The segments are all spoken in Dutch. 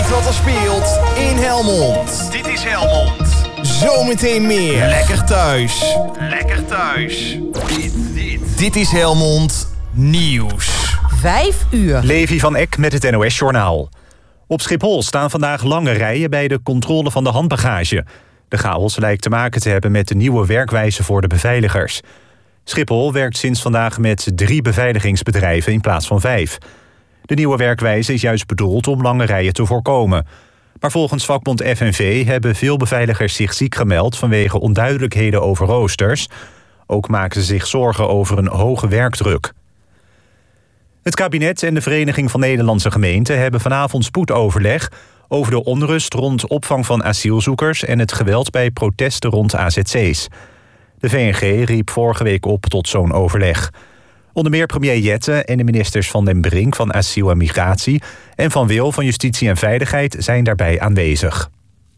wat er speelt in Helmond. Dit is Helmond. Zometeen meer. Lekker thuis. Lekker thuis. Dit is Helmond Nieuws. 5 uur. Levi van Eck met het NOS-journaal. Op Schiphol staan vandaag lange rijen bij de controle van de handbagage. De chaos lijkt te maken te hebben met de nieuwe werkwijze voor de beveiligers. Schiphol werkt sinds vandaag met 3 beveiligingsbedrijven in plaats van 5. De nieuwe werkwijze is juist bedoeld om lange rijen te voorkomen. Maar volgens vakbond FNV hebben veel beveiligers zich ziek gemeld vanwege onduidelijkheden over roosters. Ook maken ze zich zorgen over een hoge werkdruk. Het kabinet en de Vereniging van Nederlandse Gemeenten hebben vanavond spoedoverleg over de onrust rond opvang van asielzoekers en het geweld bij protesten rond AZC's. De VNG riep vorige week op tot zo'n overleg. Onder meer premier Jette en de ministers Van den Brink van Asiel en Migratie en Van Wil van Justitie en Veiligheid zijn daarbij aanwezig.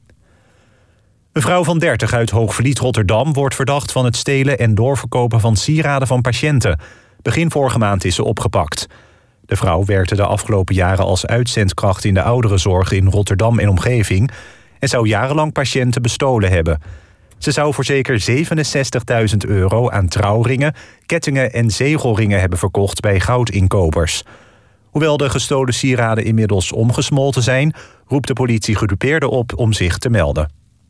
Een vrouw van 30 uit Hoogvliet, Rotterdam wordt verdacht van het stelen en doorverkopen van sieraden van patiënten. Begin vorige maand is ze opgepakt. De vrouw werkte de afgelopen jaren als uitzendkracht in de ouderenzorg in Rotterdam en omgeving en zou jarenlang patiënten bestolen hebben. Ze zou voor zeker €67.000 aan trouwringen, kettingen en zegelringen hebben verkocht bij goudinkopers. Hoewel de gestolen sieraden inmiddels omgesmolten zijn, roept de politie gedupeerden op om zich te melden.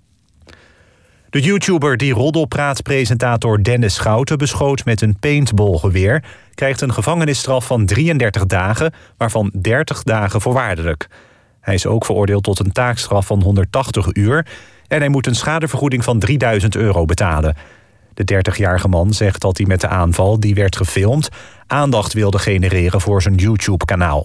De YouTuber die roddelpraat-presentator Dennis Schouten beschoot met een paintballgeweer krijgt een gevangenisstraf van 33 dagen, waarvan 30 dagen voorwaardelijk. Hij is ook veroordeeld tot een taakstraf van 180 uur... en hij moet een schadevergoeding van €3.000 betalen. De 30-jarige man zegt dat hij met de aanval, die werd gefilmd, aandacht wilde genereren voor zijn YouTube-kanaal.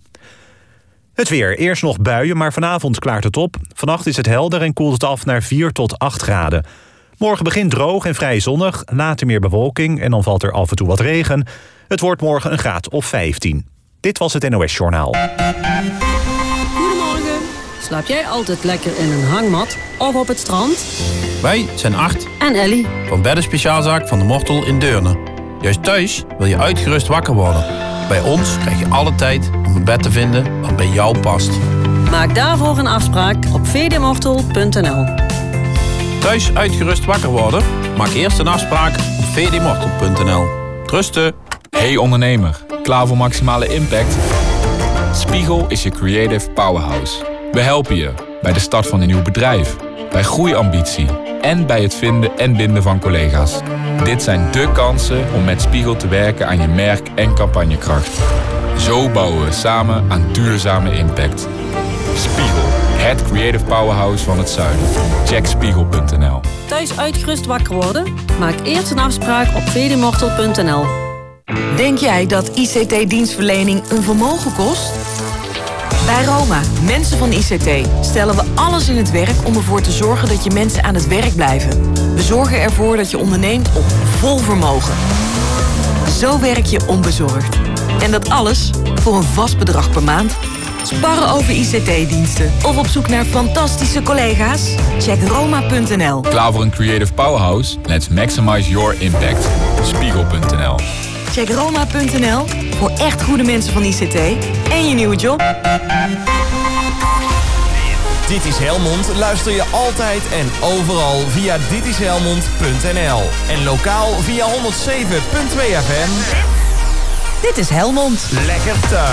Het weer. Eerst nog buien, maar vanavond klaart het op. Vannacht is het helder en koelt het af naar 4 tot 8 graden. Morgen begint droog en vrij zonnig, later meer bewolking en dan valt er af en toe wat regen. Het wordt morgen een graad of 15. Dit was het NOS Journaal. Goedemorgen. Slaap jij altijd lekker in een hangmat of op het strand? Wij zijn Art En Ellie van Beddenspeciaalzaak van de Mortel in Deurne. Juist thuis wil je uitgerust wakker worden. Bij ons krijg je alle tijd om een bed te vinden wat bij jou past. Maak daarvoor een afspraak op vdmortel.nl. Thuis uitgerust wakker worden? Maak eerst een afspraak op vdmortel.nl. Trusten. Hey ondernemer, klaar voor maximale impact? Spiegel is je creative powerhouse. We helpen je bij de start van een nieuw bedrijf, bij groeiambitie en bij het vinden en binden van collega's. Dit zijn dé kansen om met Spiegel te werken aan je merk en campagnekracht. Zo bouwen we samen aan duurzame impact. Spiegel, het creative powerhouse van het zuiden. Check spiegel.nl. Thuis uitgerust wakker worden? Maak eerst een afspraak op vdmortel.nl. Denk jij dat ICT-dienstverlening een vermogen kost? Bij Roma, mensen van ICT, stellen we alles in het werk om ervoor te zorgen dat je mensen aan het werk blijven. We zorgen ervoor dat je onderneemt op vol vermogen. Zo werk je onbezorgd. En dat alles voor een vast bedrag per maand. Sparren over ICT-diensten of op zoek naar fantastische collega's? Check roma.nl. Klaar voor een creative powerhouse? Let's maximize your impact. Spiegel.nl. Check roma.nl voor echt goede mensen van ICT en je nieuwe job. Dit is Helmond luister je altijd en overal via ditishelmond.nl. En lokaal via 107.2 FM. Dit is Helmond. Lekker thuis.